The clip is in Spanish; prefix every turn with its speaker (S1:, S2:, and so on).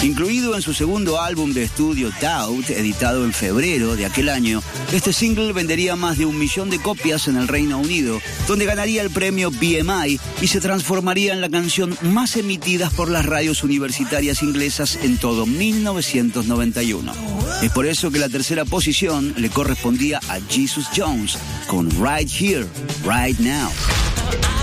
S1: Incluido en su segundo álbum de estudio Doubt, editado en febrero de aquel año, este single vendería más de 1 millón de copias en el Reino Unido, donde ganaría el premio BMI y se transformaría en la canción más emitida por las radios universitarias inglesas en todo 1991. Es por eso que la tercera posición le correspondía a Jesus Jones con Right Here, Right Now.